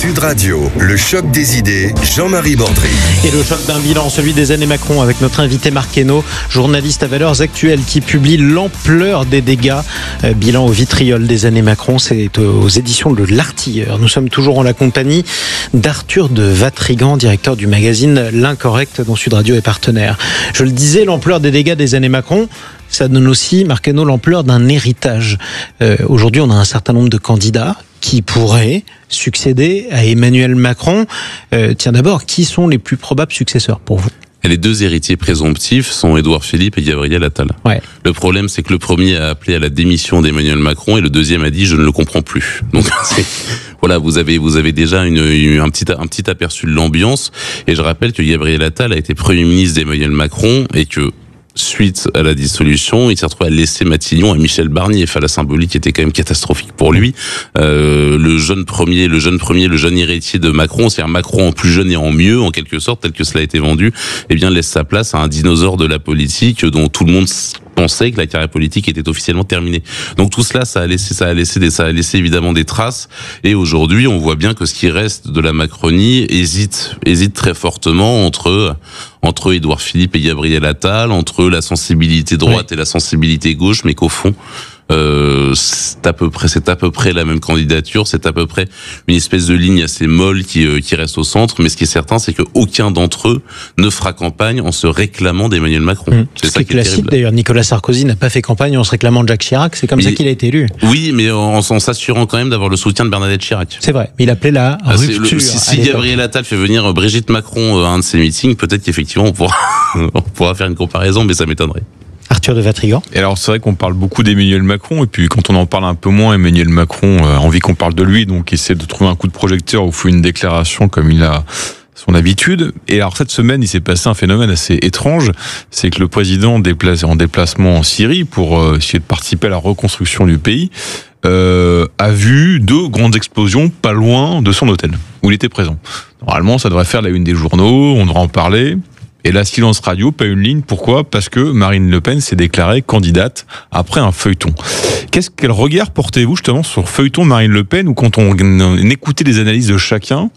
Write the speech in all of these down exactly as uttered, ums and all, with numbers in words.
Sud Radio, le choc des idées, Jean-Marie Bordry. Et le choc d'un bilan, celui des années Macron, avec notre invité Marc Hainaut, journaliste à Valeurs Actuelles, qui publie l'ampleur des dégâts. Euh, bilan au vitriol des années Macron, c'est aux éditions de l'Artilleur. Nous sommes toujours en la compagnie d'Arthur de Vatrigan, directeur du magazine L'Incorrect, dont Sud Radio est partenaire. Je le disais, l'ampleur des dégâts des années Macron, ça donne aussi, Marc Hainaut, l'ampleur d'un héritage. Euh, aujourd'hui, on a un certain nombre de candidats qui pourraient succéder à Emmanuel Macron. Euh, tiens, d'abord, qui sont les plus probables successeurs pour vous ? Et les deux héritiers présomptifs sont Édouard Philippe et Gabriel Attal. Ouais. Le problème, c'est que le premier a appelé à la démission d'Emmanuel Macron et le deuxième a dit « je ne le comprends plus ». Donc, c'est, voilà, vous avez vous avez déjà une, une, un petit un petit aperçu de l'ambiance. Et je rappelle que Gabriel Attal a été Premier ministre d'Emmanuel Macron et que suite à la dissolution, il s'est retrouvé à laisser Matignon à Michel Barnier. Enfin, la symbolique était quand même catastrophique pour lui. Euh, le jeune premier, le jeune premier, le jeune héritier de Macron, c'est-à-dire Macron en plus jeune et en mieux, en quelque sorte, tel que cela a été vendu, eh bien, laisse sa place à un dinosaure de la politique dont tout le monde pensait que la carrière politique était officiellement terminée. Donc tout cela, ça a laissé, ça a laissé des, ça a laissé évidemment des traces. Et aujourd'hui, on voit bien que ce qui reste de la Macronie hésite, hésite très fortement entre entre Édouard Philippe et Gabriel Attal, entre la sensibilité droite oui. et la sensibilité gauche, mais qu'au fond, euh, c'est à peu près, c'est à peu près la même candidature, c'est à peu près une espèce de ligne assez molle qui euh, qui reste au centre. Mais ce qui est certain, c'est que aucun d'entre eux ne fera campagne en se réclamant d'Emmanuel Macron. Mmh. C'est ce ça qui est classique. Terrible. D'ailleurs, Nicolas Sarkozy n'a pas fait campagne en se réclamant de Jacques Chirac. C'est comme mais, ça qu'il a été élu. Oui, mais en, en s'assurant quand même d'avoir le soutien de Bernadette Chirac. C'est vrai. Mais il appelait la ah, rupture. Le, si si Gabriel Attal fait venir Brigitte Macron à un de ses meetings, peut-être qu'effectivement on pourra on pourra faire une comparaison, mais ça m'étonnerait. Arthur de Vatrigan. Et alors c'est vrai qu'on parle beaucoup d'Emmanuel Macron et puis quand on en parle un peu moins, Emmanuel Macron a envie qu'on parle de lui, donc il essaie de trouver un coup de projecteur ou fait une déclaration comme il a son habitude. Et alors cette semaine, il s'est passé un phénomène assez étrange, c'est que le président déplacé en déplacement en Syrie pour euh, essayer de participer à la reconstruction du pays euh, a vu deux grandes explosions pas loin de son hôtel où il était présent. Normalement, ça devrait faire la une des journaux, on devrait en parler. Et là, silence radio, pas une ligne. Pourquoi ? Parce que Marine Le Pen s'est déclarée candidate après un feuilleton. Qu'est-ce quel regard portez-vous justement sur le feuilleton de Marine Le Pen, où quand on, on écoutait les analyses de chacun,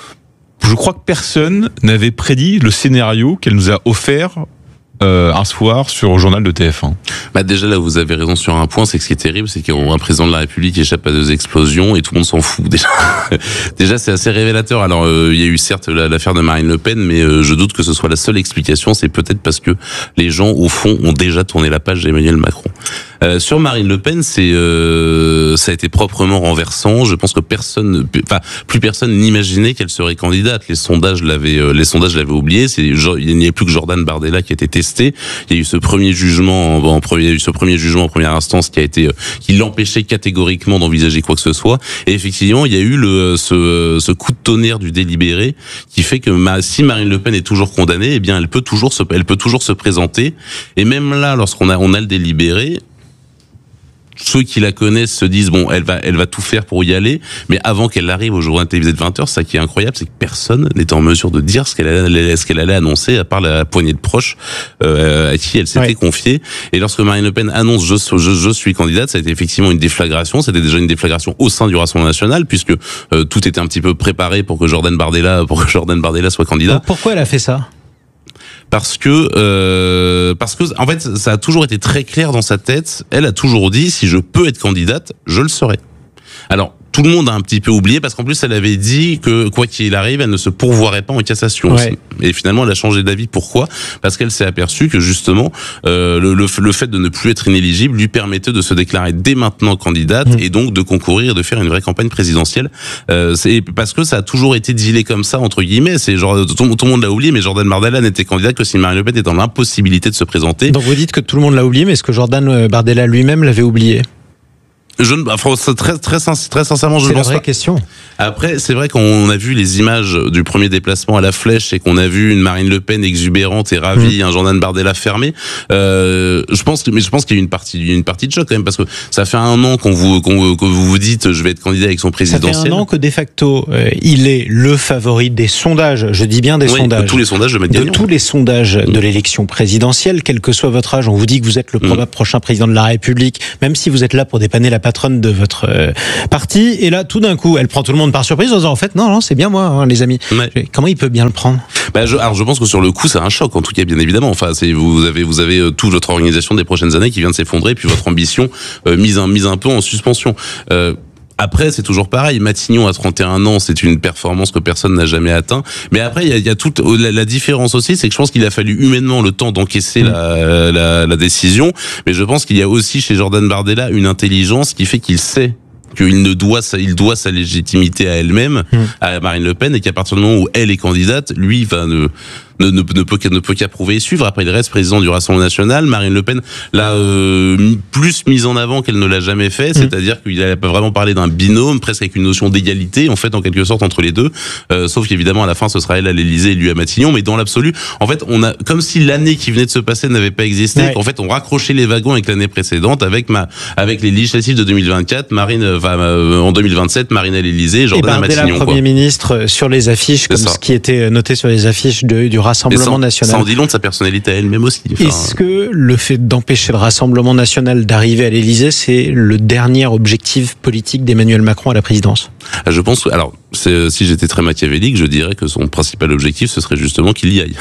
je crois que personne n'avait prédit le scénario qu'elle nous a offert Euh, un soir sur le journal de T F un. Bah déjà là vous avez raison sur un point, c'est que ce qui est terrible, c'est qu'un président de la République échappe à deux explosions et tout le monde s'en fout. Déjà, déjà c'est assez révélateur. Alors euh, il y a eu certes l'affaire de Marine Le Pen, mais euh, je doute que ce soit la seule explication. C'est peut-être parce que les gens au fond ont déjà tourné la page d'Emmanuel Macron. Euh, sur Marine Le Pen, c'est euh, ça a été proprement renversant. Je pense que personne, enfin plus personne n'imaginait qu'elle serait candidate. Les sondages l'avaient, euh, les sondages l'avaient oublié. C'est il n'y a plus que Jordan Bardella qui a été testé. Il y a eu ce premier jugement en, en premier, il y a eu ce premier jugement en première instance qui a été, qui l'empêchait catégoriquement d'envisager quoi que ce soit. Et effectivement, il y a eu le, ce, ce coup de tonnerre du délibéré qui fait que si Marine Le Pen est toujours condamnée, eh bien, elle peut toujours se, elle peut toujours se présenter. Et même là, lorsqu'on a, on a le délibéré, ceux qui la connaissent se disent bon, elle va, elle va tout faire pour y aller, mais avant qu'elle arrive au journal télévisé de vingt heures, ça qui est incroyable, c'est que personne n'était en mesure de dire ce qu'elle allait, ce qu'elle allait annoncer, à part la poignée de proches euh, à qui elle s'était ouais. confiée. Et lorsque Marine Le Pen annonce je, je, je suis candidate, ça a été effectivement une déflagration. C'était déjà une déflagration au sein du Rassemblement national, puisque euh, tout était un petit peu préparé pour que Jordan Bardella, pour que Jordan Bardella soit candidat. Donc pourquoi elle a fait ça ? Parce que, euh, parce que, en fait, ça a toujours été très clair dans sa tête. Elle a toujours dit, si je peux être candidate, je le serai. Alors, tout le monde a un petit peu oublié parce qu'en plus, elle avait dit que, quoi qu'il arrive, elle ne se pourvoirait pas en cassation. Ouais. Et finalement, elle a changé d'avis. Pourquoi ? Parce qu'elle s'est aperçue que, justement, euh, le, le, le fait de ne plus être inéligible lui permettait de se déclarer dès maintenant candidate mmh. et donc de concourir et de faire une vraie campagne présidentielle. Euh, c'est parce que ça a toujours été dealé comme ça, entre guillemets. C'est genre, tout, tout le monde l'a oublié, mais Jordan Bardella n'était candidat que si Marine Le Pen était dans l'impossibilité de se présenter. Donc vous dites que tout le monde l'a oublié, mais est-ce que Jordan Bardella lui-même l'avait oublié ? Je ne, enfin, très, très, très sincèrement, je ne pense pas. C'est la vraie question. Après, c'est vrai qu'on a vu les images du premier déplacement à la Flèche et qu'on a vu une Marine Le Pen exubérante et ravie, mmh. un Jordan Bardella fermé. Euh, je pense que, mais je pense qu'il y a une partie, une partie de choc quand même, parce que ça fait un an qu'on vous, qu'on, que vous vous dites, je vais être candidat avec son présidentiel. Ça fait un an que de facto, euh, il est le favori des sondages. Je dis bien des oui, sondages. De tous les sondages de, de tous les sondages mmh. de l'élection présidentielle, quel que soit votre âge. On vous dit que vous êtes le probable mmh. prochain président de la République, même si vous êtes là pour dépanner la patronne de votre euh, parti. Et là, tout d'un coup, elle prend tout le monde par surprise en disant, en fait, non, non, c'est bien moi, hein, les amis. Ouais. Comment il peut bien le prendre? Bah, je, alors je pense que sur le coup, c'est un choc, en tout cas, bien évidemment. Enfin, c'est, vous avez, vous avez euh, toute votre organisation des prochaines années qui vient de s'effondrer, puis votre ambition euh, mise, un, mise un peu en suspension. Euh, Après, c'est toujours pareil. Matignon à trente et un ans, c'est une performance que personne n'a jamais atteint. Mais après, il y a, il y a toute la, la différence aussi, c'est que je pense qu'il a fallu humainement le temps d'encaisser mmh. la, la, la décision. Mais je pense qu'il y a aussi chez Jordan Bardella une intelligence qui fait qu'il sait qu'il ne doit sa, il doit sa légitimité à elle-même, mmh. à Marine Le Pen, et qu'à partir du moment où elle est candidate, lui va ne ne, ne, ne peut ne peut qu'approuver et suivre. Après, il reste président du Rassemblement national. Marine Le Pen l'a euh, plus mise en avant qu'elle ne l'a jamais fait, mmh. c'est-à-dire qu'il a vraiment parlé d'un binôme, presque avec une notion d'égalité, en fait, en quelque sorte, entre les deux. Euh, sauf qu'évidemment, à la fin, ce sera elle à l'Élysée et lui à Matignon. Mais dans l'absolu, en fait, on a comme si l'année qui venait de se passer n'avait pas existé. Ouais. Qu'en fait, on raccrochait les wagons avec l'année précédente, avec ma, avec les législatives de deux mille vingt-quatre, Marine, enfin, euh, en deux mille vingt-sept, Marine à l'Élysée, Jordan à Matignon. Et Premier ministre sur les affiches, comme ce qui était noté sur les affiches de, du Rassemblement national. Ça en dit long de sa personnalité à elle-même aussi. Enfin, est-ce que le fait d'empêcher le Rassemblement national d'arriver à l'Élysée, c'est le dernier objectif politique d'Emmanuel Macron à la présidence? Je pense, alors, c'est, si j'étais très machiavélique, je dirais que son principal objectif, ce serait justement qu'il y aille.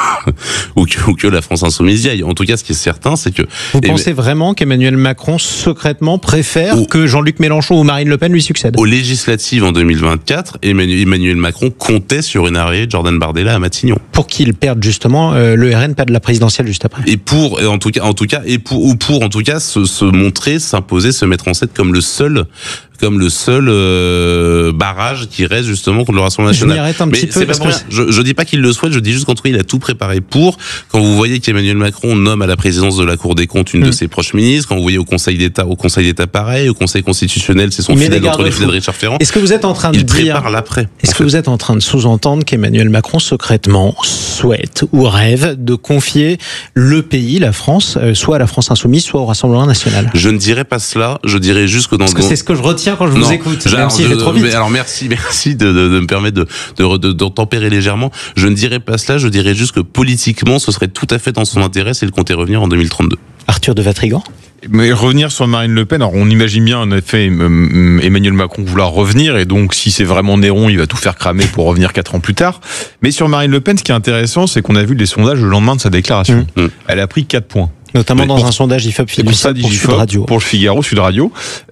ou, que, ou que la France insoumise y aille. En tout cas, ce qui est certain, c'est que... Vous et pensez mais, vraiment qu'Emmanuel Macron, secrètement, préfère au, que Jean-Luc Mélenchon ou Marine Le Pen lui succèdent? Aux législatives en deux mille vingt-quatre, Emmanuel, Emmanuel Macron comptait sur une arrivée de Jordan Bardella à Matignon. Pour qu'il perde justement, euh, le R N perde la présidentielle juste après. Et pour, en tout cas, en tout cas, et pour, ou pour, en tout cas, se, se montrer, s'imposer, se mettre en scène comme le seul... comme le seul euh, barrage qui reste justement contre le Rassemblement national. Je m'y arrête un Mais petit peu. C'est pas pour rien. Je, je dis pas qu'il le souhaite, je dis juste qu'en tout cas il a tout préparé pour. Quand vous voyez qu'Emmanuel Macron nomme à la présidence de la Cour des comptes une mmh. de ses proches ministres, quand vous voyez au Conseil d'État, au Conseil d'État pareil, au Conseil constitutionnel, c'est son fidèle entre les filets de Richard Ferrand. Est-ce que vous êtes en train de il dire prépare l'après. Est-ce que fait. vous êtes en train de sous-entendre qu'Emmanuel Macron secrètement souhaite ou rêve de confier le pays, la France, euh, soit à la France insoumise, soit au Rassemblement national? Je ne dirais pas cela. Je dirais juste que dans. Parce que c'est ce que je retiens quand je non. vous écoute. Alors, même si je vais trop vite. Alors merci, merci de, de, de me permettre de, de, de, de tempérer légèrement. Je ne dirais pas cela, je dirais juste que politiquement, ce serait tout à fait dans son intérêt s'il comptait revenir en deux mille trente-deux. Arthur de Vatrigan. Mais revenir sur Marine Le Pen, alors on imagine bien en effet Emmanuel Macron vouloir revenir, et donc si c'est vraiment Néron, il va tout faire cramer pour revenir quatre ans plus tard. Mais sur Marine Le Pen, ce qui est intéressant, c'est qu'on a vu les sondages le lendemain de sa déclaration. Mmh. Elle a pris quatre points. Notamment mais dans pour, un sondage I F O P pour, ça, pour Sud Radio. Pour le Figaro, Sud Radio.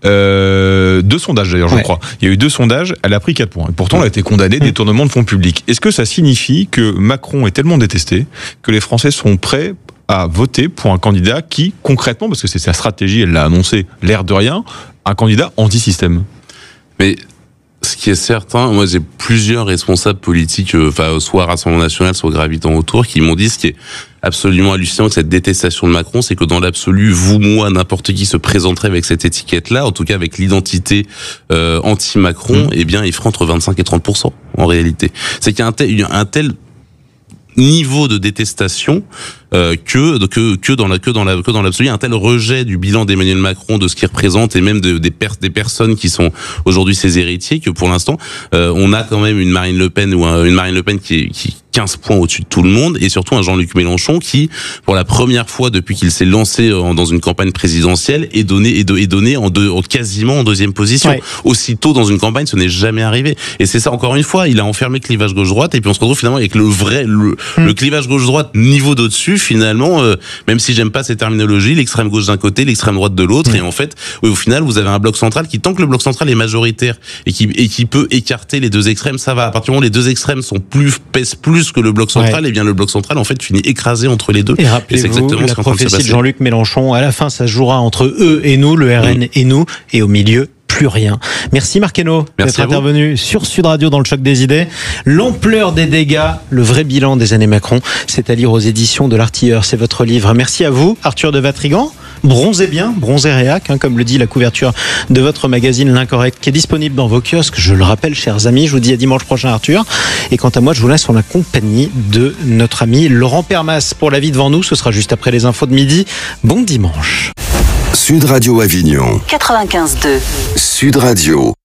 Euh, deux sondages d'ailleurs, je ouais. crois. Il y a eu deux sondages, elle a pris quatre points. Et pourtant, elle a été condamnée mmh. détournement de fonds publics. Est-ce que ça signifie que Macron est tellement détesté que les Français sont prêts à voter pour un candidat qui, concrètement, parce que c'est sa stratégie, elle l'a annoncé, l'air de rien, un candidat anti-système? Mais... ce qui est certain, moi j'ai plusieurs responsables politiques, enfin soit Rassemblement national, soit gravitant autour, qui m'ont dit ce qui est absolument hallucinant avec cette détestation de Macron, c'est que dans l'absolu, vous, moi, n'importe qui se présenterait avec cette étiquette-là, en tout cas avec l'identité euh, anti-Macron, mmh. eh bien il ferait entre vingt-cinq et trente pour cent en réalité. C'est qu'il y a un tel, un tel niveau de détestation euh, que que que dans la que dans la que dans l'absolu, un tel rejet du bilan d'Emmanuel Macron, de ce qu'il représente, et même de, des per, des personnes qui sont aujourd'hui ses héritiers, que pour l'instant euh, on a quand même une Marine Le Pen ou un, une Marine Le Pen qui est qui quinze points au-dessus de tout le monde, et surtout un Jean-Luc Mélenchon qui, pour la première fois depuis qu'il s'est lancé dans une campagne présidentielle, est donné est donné en deux, quasiment en deuxième position. Ouais. Aussitôt dans une campagne, ce n'est jamais arrivé. Et c'est ça, encore une fois, il a enfermé le clivage gauche-droite, et puis on se retrouve finalement avec le vrai le, mmh. le clivage gauche-droite niveau d'au-dessus. Finalement, euh, même si j'aime pas ces terminologies, l'extrême gauche d'un côté, l'extrême droite de l'autre, mmh. et en fait, oui, au final, vous avez un bloc central qui, tant que le bloc central est majoritaire et qui et qui peut écarter les deux extrêmes, ça va. À partir du moment où les deux extrêmes sont plus pèsent plus que le bloc central, ouais. et bien le bloc central en fait finit écrasé entre les deux. Et rappelez-vous, la prophétie de Jean-Luc Mélenchon, à la fin ça se jouera entre eux et nous, le R N mmh. et nous, et au milieu plus rien. Merci Marc Hainaut d'être intervenu sur Sud Radio dans le Choc des idées. L'ampleur des dégâts, le vrai bilan des années Macron, c'est à lire aux éditions de l'Artilleur, c'est votre livre. Merci à vous Arthur de Vatrigan. Bronzez bien, bronzez réac, hein, comme le dit la couverture de votre magazine L'Incorrect, qui est disponible dans vos kiosques. Je le rappelle, chers amis, je vous dis à dimanche prochain, Arthur. Et quant à moi, je vous laisse en la compagnie de notre ami Laurent Permas pour La vie devant nous. Ce sera juste après les infos de midi. Bon dimanche. Sud Radio Avignon. quatre-vingt-quinze deux. Sud Radio.